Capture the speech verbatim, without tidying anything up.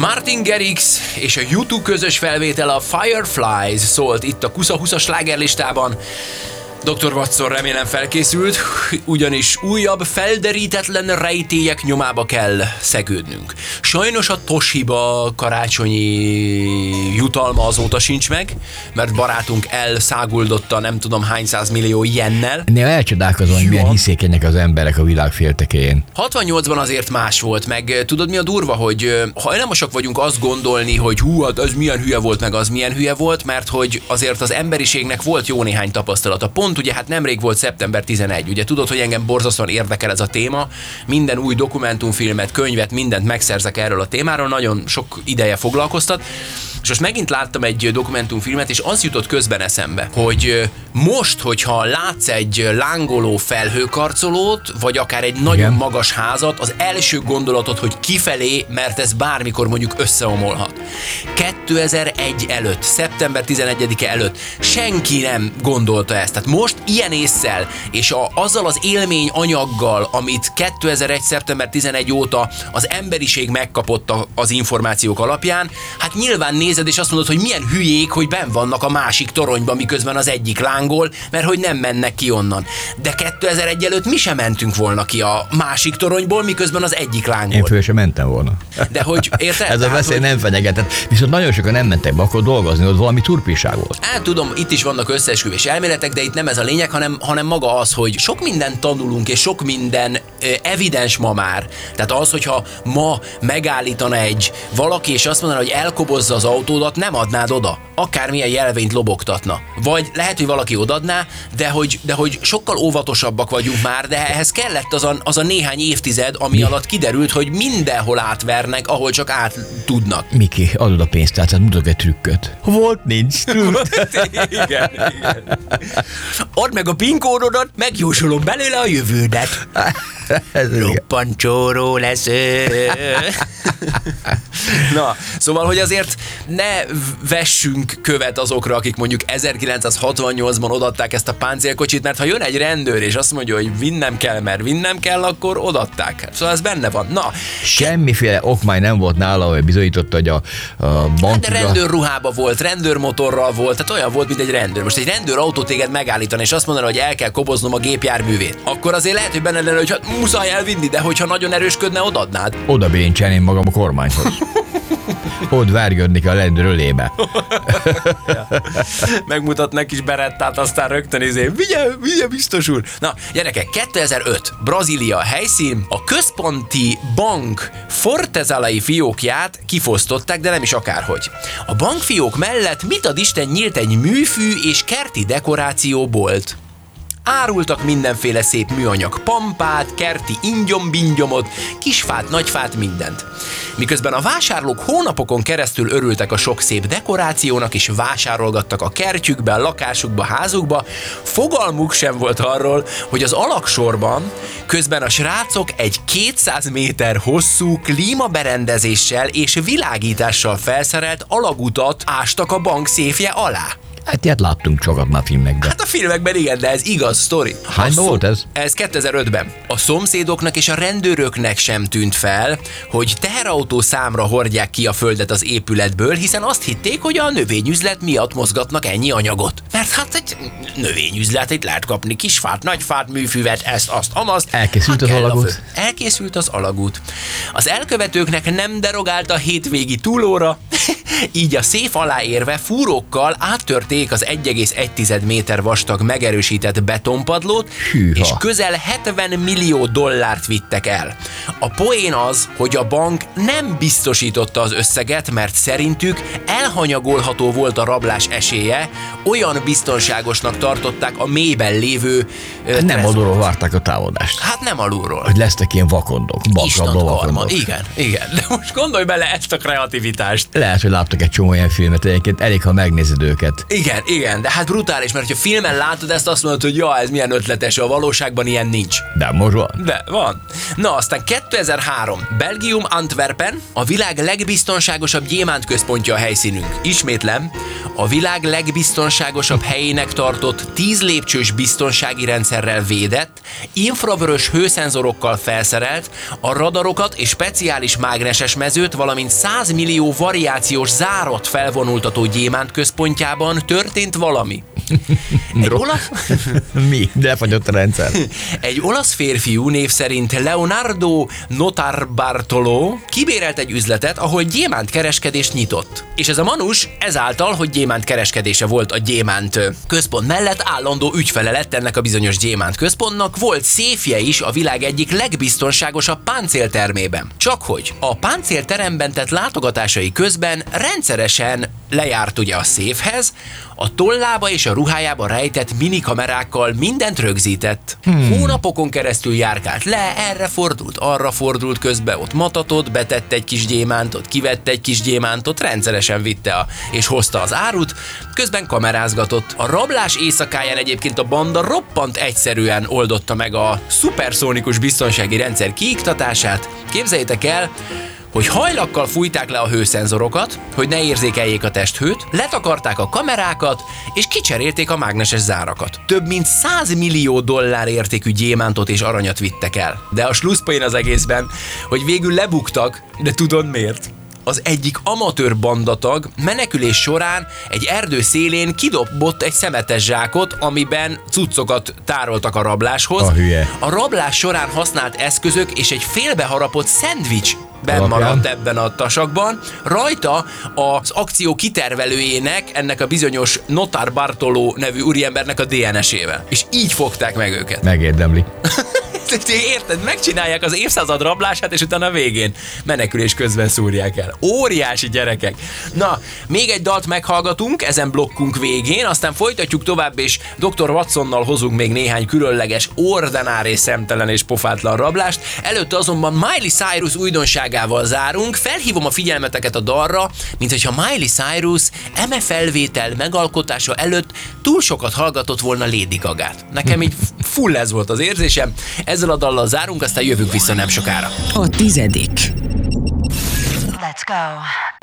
Martin Garrix és a U kettő közös felvétel, a Fireflies szólt itt a Kusza húszas slágerlistában. doktor Watson remélem felkészült, ugyanis újabb felderítetlen rejtélyek nyomába kell szegődnünk. Sajnos a Toshiba karácsonyi jutalma azóta sincs meg, mert barátunk elszáguldotta nem tudom hány százmillió jennel. Néha elcsodálkozom, hogy milyen hiszékenyek az emberek a világ féltekén. hatvannyolcban azért más volt, meg tudod mi a durva, hogy hajlamosak vagyunk azt gondolni, hogy hú, hát az milyen hülye volt, meg az milyen hülye volt, mert hogy azért az emberiségnek volt jó néhány tapasztalata. Pont ugye hát nemrég volt szeptember tizenegy, ugye tudod, hogy engem borzasztóan érdekel ez a téma, minden új dokumentumfilmet, könyvet, mindent megszerzek erről a témáról, nagyon sok ideje foglalkoztat, és most megint láttam egy dokumentumfilmet, és az jutott közben eszembe, hogy most, hogyha látsz egy lángoló felhőkarcolót, vagy akár egy nagyon Igen. magas házat, az első gondolatod, hogy kifelé, mert ez bármikor mondjuk összeomolhat. kétezer-egy előtt, szeptember tizenegyedike előtt senki nem gondolta ezt. Tehát most ilyen ésszel, és a, azzal az élmény anyaggal, amit kétezer-egy. szeptember tizenegy óta az emberiség megkapott a, az információk alapján, hát nyilván nézed, és azt mondod, hogy milyen hülyék, hogy benn vannak a másik toronyban, miközben az egyik lángol, mert hogy nem mennek ki onnan. De kétezer-egy előtt mi sem mentünk volna ki a másik toronyból, miközben az egyik lángol. Én föl sem mentem volna. De hogy, érted? Ez a Tehát, veszély hogy... nem fenyegetett. Viszont nagyon sokan nem mentek be akkor dolgozni, ott valami turpiság volt. Hát tudom, itt is vannak összeesküvés elméletek, de itt nem ez a lényeg, hanem, hanem maga az, hogy sok mindent tanulunk, és sok minden ö, evidens ma már. Tehát az, hogyha ma megállítana egy valaki, és azt mondaná, hogy elkobozza az autódat, nem adnád oda. Akármilyen jelvényt lobogtatna. Vagy lehet, hogy valaki odadná, de hogy, de hogy sokkal óvatosabbak vagyunk már, de ehhez kellett az a, az a néhány évtized, ami Mi? alatt kiderült, hogy mindenhol átvernek, ahol csak át tudnak. Miki, adod a pénztárcát, mutatok egy trükköt. Volt, nincs trükk. igen, igen. Add meg a PIN kódodat, megjósolom belőle a jövődet. Roppant csóró lesz. Na, szóval, hogy azért ne vessünk követ azokra, akik mondjuk ezerkilencszázhatvannyolcban odaadták ezt a páncélkocsit, mert ha jön egy rendőr, és azt mondja, hogy vinnem kell, mert vinnem kell, akkor odaadták. Szóval ez benne van. Na, semmiféle okmány nem volt nála, hogy bizonyította, hogy a, a bank... De rendőrruhába volt, rendőrmotorral volt, tehát olyan volt, mint egy rendőr. Most egy rendőr autó téged megállítani, és azt mondaná, hogy el kell koboznom a gépjárművét. Akkor azért lehet, hogy benne lenne, hogy hát muszáj elvinni, de hogyha nagyon erősködne, odadnád. Oda béncselném magam a kormányhoz. Ott vergődni kell a rendőr ölébe. Ja. Megmutatnak is Berettát, aztán rögtön izé, vigye, vigye biztos úr. Na, gyerekek, kétezer-öt, Brazília helyszín, a központi bank Fortalezai fiókját kifosztották, de nem is akárhogy. A bankfiók mellett mit ad Isten nyílt egy műfű és kerti dekorációbolt. Árultak mindenféle szép műanyag pampát, kerti ingyom-bingyomot, kisfát, nagyfát, mindent. Miközben a vásárlók hónapokon keresztül örültek a sok szép dekorációnak, és vásárolgattak a kertjükbe, a lakásukba, házukba, fogalmuk sem volt arról, hogy az alagsorban közben a srácok egy kétszáz méter hosszú klímaberendezéssel és világítással felszerelt alagutat ástak a bank széfje alá. Hát ilyet láttunk sokat már filmekben. Hát a filmekben igen, de ez igaz sztori. Hányban volt ez? Ez kétezer-ötben. A szomszédoknak és a rendőröknek sem tűnt fel, hogy teherautó számra hordják ki a földet az épületből, hiszen azt hitték, hogy a növényüzlet miatt mozgatnak ennyi anyagot. Mert hát egy növényüzlet, itt lehet kapni kisfát, nagyfát, műfüvet, ezt, azt, amazt. Elkészült hát az alagút. Elkészült az alagút. Az elkövetőknek nem derogált a hétvégi túlóra, így a széf alá érve fúrókkal áttörték az egy egész egy méter vastag megerősített betonpadlót, Hűha. és közel hetven millió dollárt vittek el. A poén az, hogy a bank nem biztosította az összeget, mert szerintük elhanyagolható volt a rablás esélye, olyan biztonságosnak tartották a mélyben lévő ö, Nem alulról várták a támadást. Hát nem alulról. Hogy lesznek ilyen vakondok, bakrabló vakondok. Igen, igen. De most gondolj bele ezt a kreativitást. Le, lehet, hogy láttak egy csomó ilyen filmet, egyébként elég, ha megnézed őket. Igen, igen, de hát brutális, mert ha filmen látod ezt, azt mondod, hogy ja, ez milyen ötletes, a valóságban ilyen nincs. De most van. De van. Na, aztán kétezer-három. Belgium, Antwerpen, a világ legbiztonságosabb gyémánt központja a helyszínünk. Ismétlem, a világ legbiztonságosabb helyének tartott tíz lépcsős biztonsági rendszerrel védett, infravörös hőszenzorokkal felszerelt, a radarokat és speciális mágneses mezőt, valamint száz millió variációs zárat felvonultató gyémánt központjában történt valami. Egy olasz... Mi? De fagyott a rendszer. Egy olasz férfiú név szerint Leonardo Notarbartolo kibérelt egy üzletet, ahol gyémánt kereskedést nyitott. És ez a manus ezáltal, hogy gyémánt kereskedése volt a gyémánt központ mellett, állandó ügyfele lett ennek a bizonyos gyémánt központnak, volt széfje is a világ egyik legbiztonságosabb páncéltermében. Csak hogy a páncélteremben tett látogatásai közben rendszeresen lejárt ugye a széfhez, a tollába és a ruhájába rejtett minikamerákkal mindent rögzített. Hmm. Hónapokon keresztül járkált le, erre fordult, arra fordult közbe, ott matatott, betett egy kis gyémántot, kivette egy kis gyémántot, rendszeresen vitte a, és hozta az árut, közben kamerázgatott. A rablás éjszakáján egyébként a banda roppant egyszerűen oldotta meg a szuperszónikus biztonsági rendszer kiiktatását. Képzeljétek el, hogy hajlakkal fújták le a hőszenzorokat, hogy ne érzékeljék a testhőt, letakarták a kamerákat, és kicserélték a mágneses zárakat. Több mint száz millió dollár értékű gyémántot és aranyat vittek el. De a slusszpoén az egészben, hogy végül lebuktak, de tudod miért? Az egyik amatőr bandatag menekülés során egy erdő szélén kidobott egy szemetes zsákot, amiben cuccokat tároltak a rabláshoz. A hülye. A rablás során használt eszközök és egy félbeharapott szendvics benn maradt ebben a tasakban. Rajta az akció kitervelőjének, ennek a bizonyos Notarbartolo nevű úriembernek a dé en es-ével. És így fogták meg őket. Megérdemli. Érted? Megcsinálják az évszázad rablását, és utána a végén menekülés közben szúrják el. Óriási gyerekek. Na, még egy dalt meghallgatunk ezen blokkunk végén, aztán folytatjuk tovább, és doktor Watsonnal hozunk még néhány különleges, ordinári, szemtelen és pofátlan rablást. Előtte azonban Miley Cyrus újdonságával zárunk. Felhívom a figyelmeteket a dalra, mint hogyha Miley Cyrus eme felvétel megalkotása előtt túl sokat hallgatott volna Lady Gagát. Nekem így full ez volt az érzésem. Ezzel a dallal zárunk, aztán jövünk vissza nem sokára. A tizedik. Let's go.